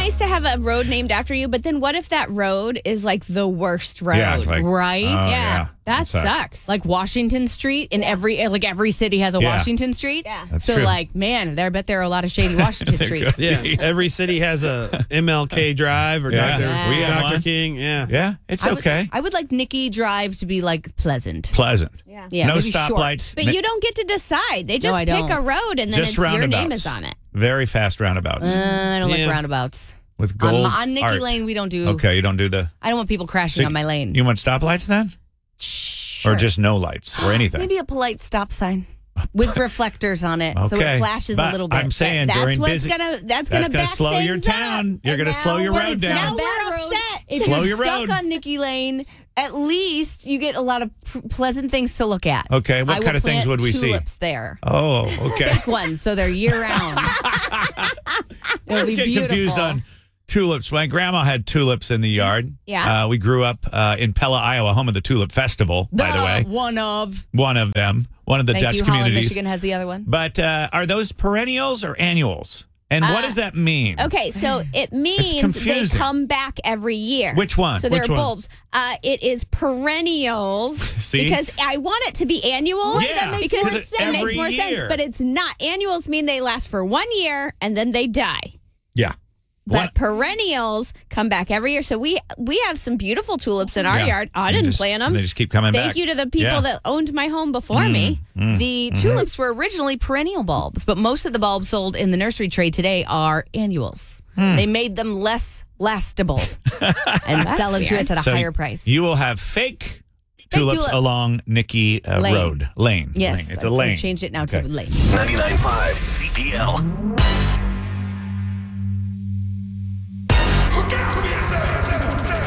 nice to have a road named after you, but then what if that road is like the worst road? Yeah, it's like, Right? yeah. That It sucks. sucks. Like Washington Street in every city has a Yeah. Washington Street. Yeah. That's so true. man, I bet there are a lot of shady Washington streets. Yeah, every city has a MLK Drive or Yeah. Dr. Yeah. We have Dr. one. King. Yeah. Yeah, it's I would- okay. I would like Nikki Drive to be like pleasant. Pleasant. Yeah, No maybe short. stoplights. But you don't get to decide. They just I pick don't. a road and then Just it's your name roundabouts. is on it. Very fast roundabouts I don't Yeah. like roundabouts. with gold On Nikki art. Lane, we don't do. Okay, you don't do the. I don't want people crashing on my lane. You want stoplights then, Sure. or just no lights or anything? Maybe a polite stop sign with reflectors on it, so Okay. it flashes But a little bit. I'm saying That's during what's busy. gonna That's gonna gonna back slow your things town. up. You're And gonna slow now your we're- road now down. we're Bad road. upset. If Slow you're your stuck road. on Nikki Lane, at least you get a lot of pleasant things to look at. Okay, what I kind will of things plant would we see? tulips there. Oh, okay. Fake ones, so they're year round. I It'll was be getting beautiful. confused on tulips. My grandma had tulips in the yard. Yeah. We grew up in Pella, Iowa, home of the Tulip Festival, by the way. One of. One of them. One of the Thank Dutch you. Holland, communities. Michigan has the other one. But are those perennials or annuals? And what does that mean? Okay, so it means they confusing. come back every year. Which one? So there Which are one? bulbs. It is perennials. See? Because I want it to be annuals. Yeah, that makes because more it sense. makes more Every sense. year. But it's not. Annuals mean they last for 1 year and then they die. Yeah. But perennials come back every year. So we have some beautiful tulips in our Yeah. yard. I They didn't just- plant them. They just keep coming back. Thank you to the people Yeah. that owned my home before me. The tulips were originally perennial bulbs, but most of the bulbs sold in the nursery trade today are annuals. They made them less lastable and sell them to weird. us at a So higher price. You will have fake tulips tulips. along Nikki Lane. Road. Lane. Yes, Lane. It's a I've lane. changed it now to Okay. lane. 99.5 CPL.